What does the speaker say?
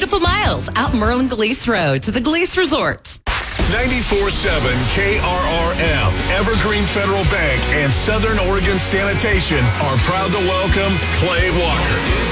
beautiful miles out Merlin Gleese Road to the Gleese Resort. 94.7 KRRM, Evergreen Federal Bank, and Southern Oregon Sanitation are proud to welcome Clay Walker.